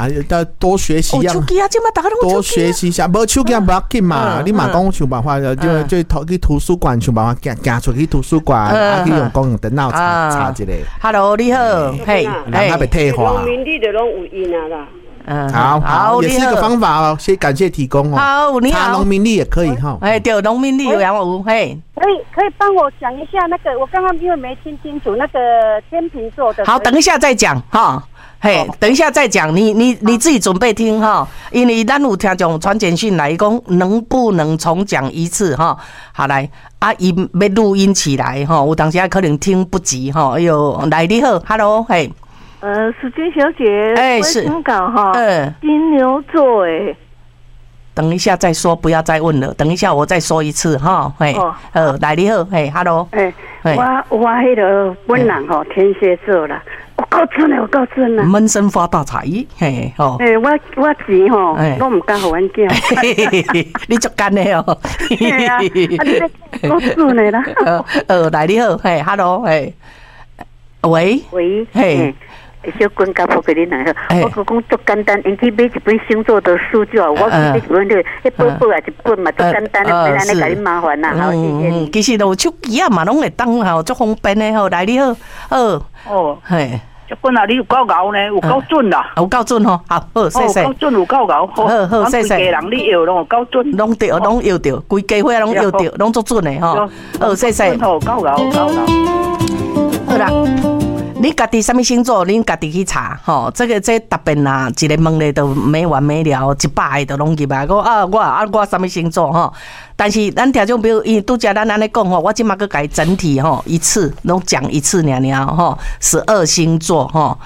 嘛，要多学习手机啊，现在大家都多学习一下，无手机不要紧嘛，你嘛讲想办法，就去图书馆想办法行出去图书馆，去用公用电脑查一下。 Hello， 你好，嘿， 人还被退化。 农民地的拢有印啊啦。 好，也是一个方法哦，先感谢提供哦。 好，你好， 查农民历也可以哈。 哎，对，农民历有杨武，嘿， 可以帮我讲一下那个，我刚刚因为没听清楚那个天秤座的。 好，等一下再讲哈。嘿，等一下再讲，你自己准备听哈，因为咱有听众传简讯来讲，能不能重讲一次哈？好来，伊要录音起来哈，有当时可能听不及哈。哎呦，来你好 ，Hello， 嘿。 史君小姐， 是请讲哈。金牛座， 等一下再说，不要再问了。等一下我再说一次哈。嘿，来你好，嘿 ，Hello。 我迄个本人吼，天蝎座啦，我够准啦。 闷声发大财，嘿，吼。 我钱吼，我唔敢互阮囝。 你足干的哦。 系啊，你够准的啦。 来你好，嘿 ，Hello， 嘿。喂，嘿。 小君甲婆给你来好，我讲足简单，因去买一本星座的书就好。我去买一本迄本啊一本嘛，足简单的，没来甲你麻烦啦。好，谢谢你。 其实有手机啊嘛，拢会当吼，足方便的吼。来你好，嘿。 这本啊，你有够牛呢，有够准啦， 有够准吼，好，谢谢。 够准有够牛， 好，谢谢。 规家人你摇拢有够准， 拢对，拢摇着，规家伙拢摇着，拢足准的吼。谢谢。 够牛。 好啦。你家己什么星座，恁家己去查吼。这特别啦，一个问咧都没完没了，100个都拢入来。我什么星座吼？但是咱听众朋友，因拄则咱安尼讲吼，我即马个改整体吼一次，拢讲一次尔吼。12星座吼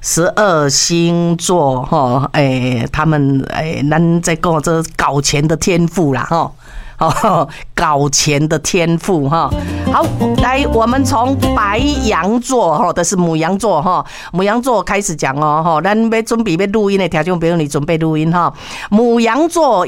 ，12星座吼，他们咱在讲这搞钱的天赋啦吼。搞钱的天赋哈，好，来，我们从白羊座哈，这是牡羊座哈，牡羊座开始讲哦哈，咱要准备要录音的听众朋友，你准备录音哈。牡羊座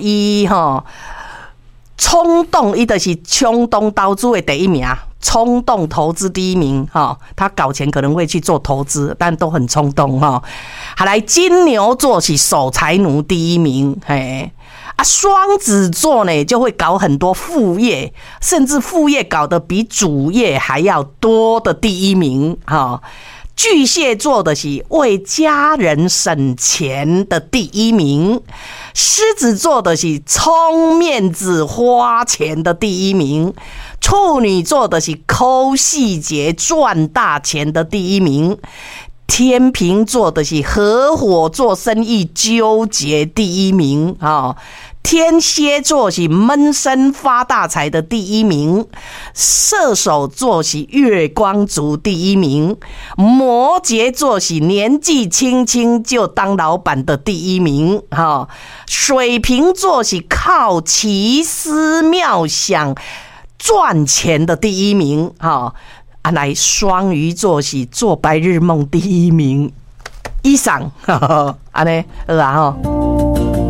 冲动，伊就是冲动投资的第一名，冲动投资第一名哈。他搞钱可能会去做投资，但都很冲动哈。好，来，金牛座是守财奴第一名，嘿。双子座呢就会搞很多副业，甚至副业搞得比主业还要多的第一名哈。巨蟹座的是为家人省钱的第一名，狮子座的是充面子花钱的第一名，处女座的是抠细节赚大钱的第一名。天秤座的是合伙做生意纠结第一名啊，天蝎座是闷声发大财的第一名，射手座是月光族第一名，摩羯座是年纪轻轻就当老板的第一名哈，水瓶座是靠奇思妙想赚钱的第一名哈。来，双鱼座是做白日梦第一名以上，安尼好啊吼。